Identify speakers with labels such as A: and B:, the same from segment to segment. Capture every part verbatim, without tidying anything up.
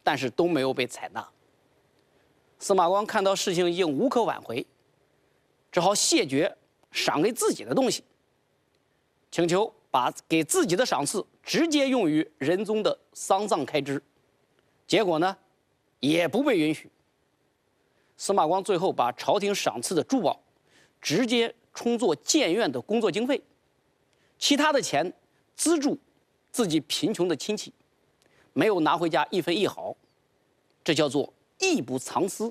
A: 但是都没有被采纳。司马光看到事情已经无可挽回，只好谢绝赏给自己的东西，请求把给自己的赏赐直接用于仁宗的丧葬开支。结果呢，也不被允许。司马光最后把朝廷赏赐的珠宝直接充作建院的工作经费，其他的钱资助自己贫穷的亲戚，没有拿回家一分一毫，这叫做义不藏私。《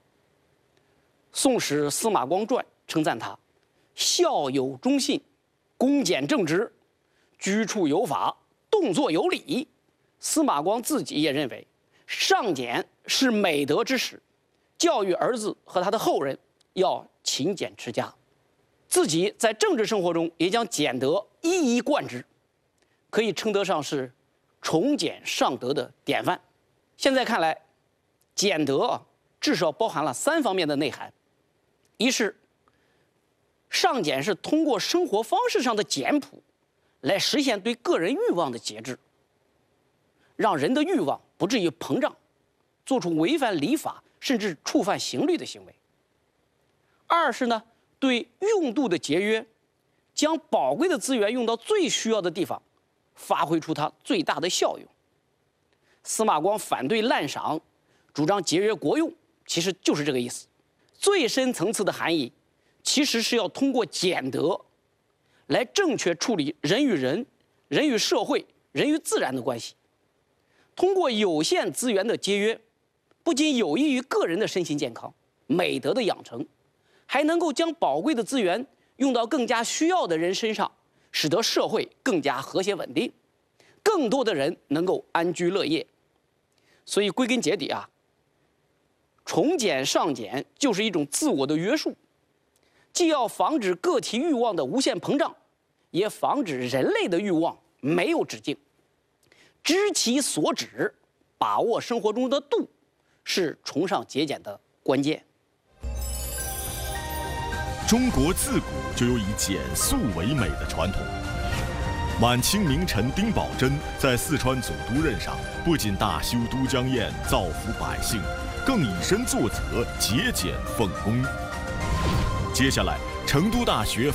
A: 宋史·司马光传》称赞他孝有忠信，恭俭正直，居处有法，动作有礼。司马光自己也认为尚俭是美德之始，教育儿子和他的后人要勤俭持家，自己在政治生活中也将俭德一一贯之，可以称得上是崇俭尚德的典范。现在看来，俭德啊至少包含了三方面的内涵：一是尚俭是通过生活方式上的简朴来实现对个人欲望的节制，让人的欲望不至于膨胀，做出违反礼法甚至触犯刑律的行为；二是呢，对用度的节约，将宝贵的资源用到最需要的地方，发挥出它最大的效用。司马光反对滥赏，主张节约国用，其实就是这个意思。最深层次的含义，其实是要通过俭德来正确处理人与人、人与社会、人与自然的关系。通过有限资源的节约，不仅有益于个人的身心健康、美德的养成，还能够将宝贵的资源用到更加需要的人身上，使得社会更加和谐稳定，更多的人能够安居乐业。所以归根结底啊，崇俭尚俭就是一种自我的约束，既要防止个体欲望的无限膨胀，也防止人类的欲望没有止境。知其所止，把握生活中的度，是崇尚节俭的关键。
B: 中国自古就有以简素为美的传统。晚清名臣丁宝桢在四川总督任上，不仅大修都江堰，造福百姓，更以身作则，节俭奉公。接下来，成都大学